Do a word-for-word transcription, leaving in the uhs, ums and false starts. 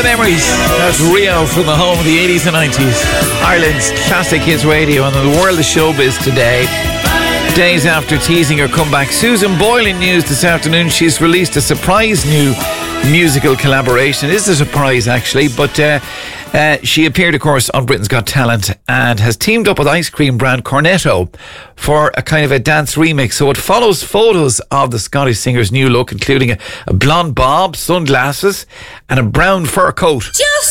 the memories. That's Rio from the home of the eighties and nineties. Ireland's classic hits radio and the world of showbiz today. Days after teasing her comeback, Susan Boyle in news this afternoon. She's released a surprise new musical collaboration. It is a surprise, actually, but uh, uh, she appeared, of course, on Britain's Got Talent and has teamed up with ice cream brand Cornetto for a kind of a dance remix. So it follows photos of the Scottish singer's new look, including a, a blonde bob, sunglasses and a brown fur coat. Just